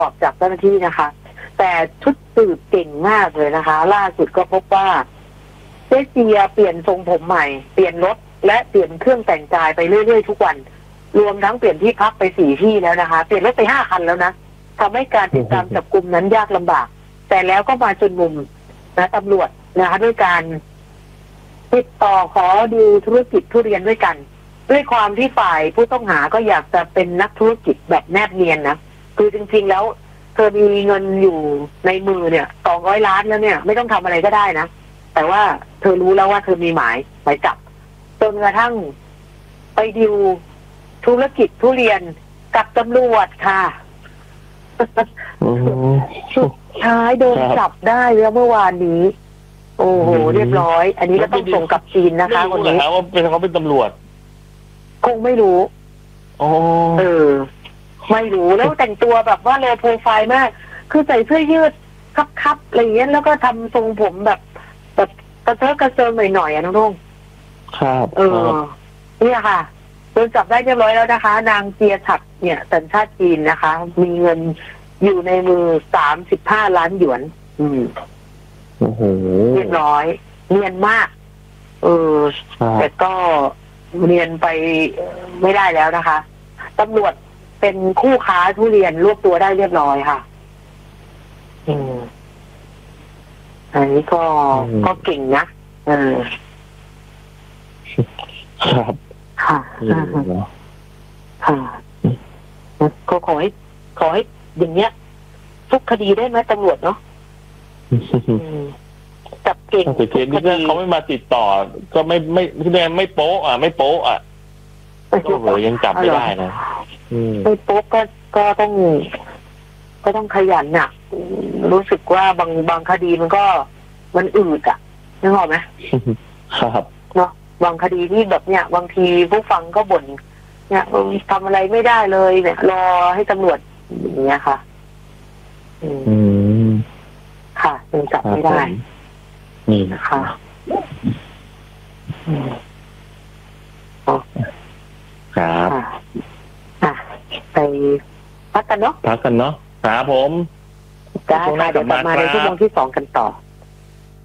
ตอบจากเจ้าหน้าที่นะคะแต่ชุดสืบเก่งมากเลยนะคะล่าสุดก็พบว่าเจเจียเปลี่ยนทรงผมใหม่เปลี่ยนรถและเปลี่ยนเครื่องแต่งกายไปเรื่อยๆทุกวันรวมทั้งเปลี่ยนที่พักไป4 ที่แล้วนะคะเปลี่ยนรถไป5 คันแล้วนะทำให้การติดตามจับกุมนั้นยากลำบากแต่แล้วก็มาจนมุมนะตำรวจนะคะด้วยการติดต่อขอดูธุรกิจทุเรียนด้วยกันด้วยความที่ฝ่ายผู้ต้องหาก็อยากจะเป็นนักธุรกิจแบบแนบเนียนนะคือจริงๆแล้วเธอมีเงินอยู่ในมือเนี่ย200 ล้านแล้วเนี่ยไม่ต้องทำอะไรก็ได้นะแต่ว่าเธอรู้แล้วว่าเธอมีหมายจับจนกระทั่งไปดิวธุรกิจทุเรียนกับตำรวจค่ะสุดท้ายโดนจับได้แล้วเมื่อวานนี้โอ้โหเรียบร้อยอันนี้ก็ต้องส่งกับจีนนะคะคนนี้ว่าเขาเป็นตำรวจคงไม่รู้ไม่รู้แล้วแต่งตัวแบบว่าโลโปรไฟล์มากคือใส่เสื้อยืดคับๆอะไรอย่างเงี้ยแล้วก็ทำทรงผมแบบกระเทอะกระเซิงหน่อยๆน้องทุ่งครับเนี่ยค่ะโดนจับได้เรียบร้อยแล้วนะคะนางเจียฉัดเนี่ยสัญชาติจีนนะคะมีเงินอยู่ในมือ35 ล้านหยวนโอ้โหเรียบร้อยเนียนมากแต่ก็เนียนไปไม่ได้แล้วนะคะตำรวจเป็นคู่ค้าทุเรียนรวบตัวได้เรียบร้อยค่ะอันนี้ก็เก่งนะครับค่ะก็ขอให้อย่างเงี้ยทุกคดีได้ไหมตำรวจเนาะจับเก่งแต่เคสนี้เขาไม่มาติดต่อก็ไม่โป๊ะไม่โป๊ะก็เลยยังจับไม่ได้นะไม่โป๊ะก็ต้องขยันน่ะรู้สึกว่าบางคดีมันอืดนึกออกไหมครับเนาะบางคดีที่แบบเนี้ยบางทีผู้ฟังก็บ่นเนี่ยทำอะไรไม่ได้เลยเนี่ยรอให้ตำรวจอย่างเงี้ยค่ะค่ะยังจับไม่ได้นี่นะคะครับไปพักกันเนาะครับผมได้ค่ะเดี๋ยวกลับมาในชั่วโมงที่2กันต่อ